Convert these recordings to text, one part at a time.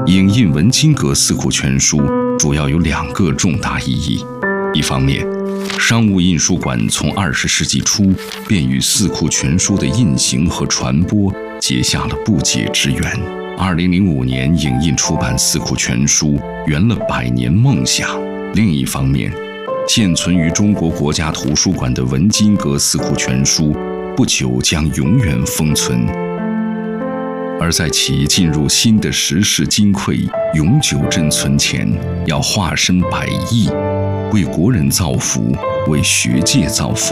影印文津阁四库全书主要有2个重大意义。一方面，商务印书馆从20世纪初便与四库全书的印行和传播结下了不解之缘。2005年影印出版四库全书，圆了100年梦想。另一方面，现存于中国国家图书馆的文津阁四库全书不久将永远封存。而在其进入新的时世金匮永久镇存前，要化身百亿，为国人造福，为学界造福。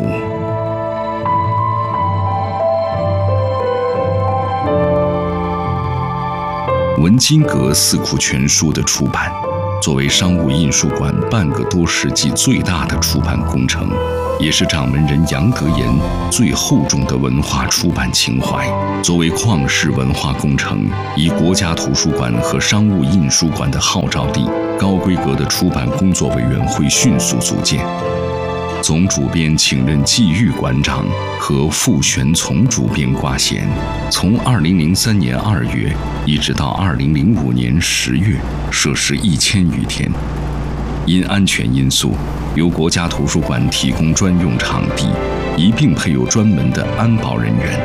文津阁四库全书的出版，作为商务印书馆半个多世纪最大的出版工程，也是掌门人杨德言最厚重的文化出版情怀。作为旷世文化工程，以国家图书馆和商务印书馆的号召力，高规格的出版工作委员会迅速组建。总主编请任季玉馆长和傅玄从主编挂衔，从2003年2月一直到2005年10月，设时1000余天。因安全因素，由国家图书馆提供专用场地，一并配有专门的安保人员。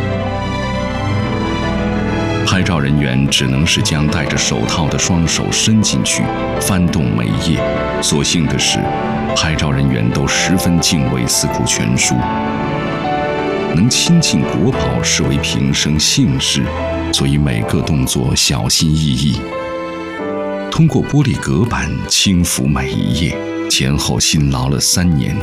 拍照人员只能是将戴着手套的双手伸进去，翻动每页。所幸的是，拍照人员都十分敬畏四库全书，能亲近国宝视为平生幸事，所以每个动作小心翼翼。通过玻璃隔板轻抚每一页，前后辛劳了3年。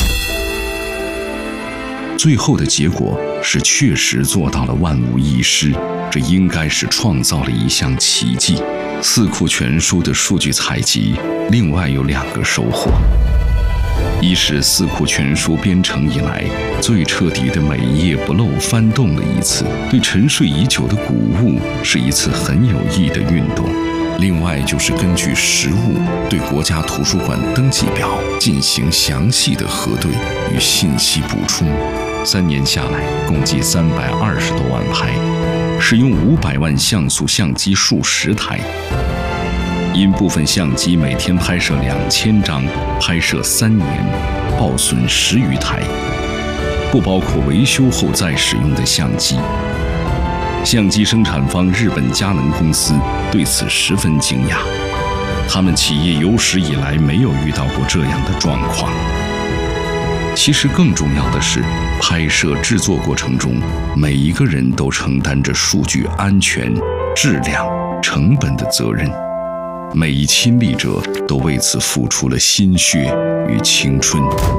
最后的结果是确实做到了万无一失，这应该是创造了一项奇迹。四库全书的数据采集，另外有2个收获。一是四库全书编成以来最彻底的每一页不漏翻动了一次，对沉睡已久的古物是一次很有益的运动。另外就是根据实物对国家图书馆登记表进行详细的核对与信息补充。3年下来，共计320多万拍，使用500万像素相机数十台。因部分相机每天拍摄2000张，拍摄3年，报损10余台，不包括维修后再使用的相机。相机生产方日本佳能公司对此十分惊讶，他们企业有史以来没有遇到过这样的状况。其实更重要的是，拍摄制作过程中，每一个人都承担着数据安全、质量、成本的责任，每一亲历者都为此付出了心血与青春。